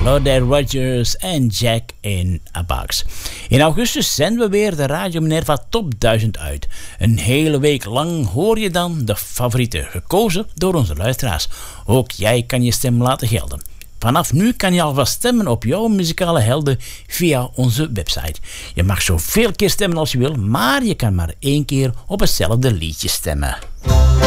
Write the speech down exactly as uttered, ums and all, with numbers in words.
Claudette Rogers en Jack in a Box. In augustus zenden we weer de Radio Minerva Top duizend uit. Een hele week lang hoor je dan de favorieten, gekozen door onze luisteraars. Ook jij kan je stem laten gelden. Vanaf nu kan je alvast stemmen op jouw muzikale helden via onze website. Je mag zoveel keer stemmen als je wil, maar je kan maar één keer op hetzelfde liedje stemmen.